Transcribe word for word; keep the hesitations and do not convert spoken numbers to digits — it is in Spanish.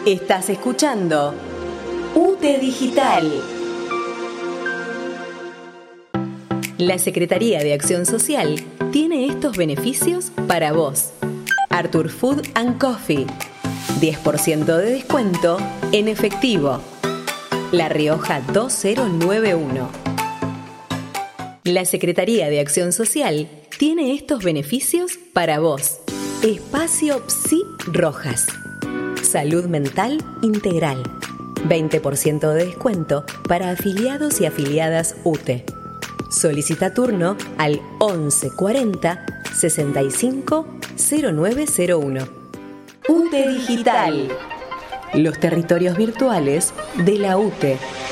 Estás escuchando U T E Digital. La Secretaría de Acción Social tiene estos beneficios para vos. Artur Food and Coffee. diez por ciento de descuento en efectivo. La Rioja dos mil noventa y uno. La Secretaría de Acción Social tiene estos beneficios para vos. Espacio Psi Rojas. Salud mental integral. veinte por ciento de descuento para afiliados y afiliadas U T E. Solicita turno al once cuarenta sesenta y cinco cero nueve cero uno. U T E Digital. Los territorios virtuales de la U T E.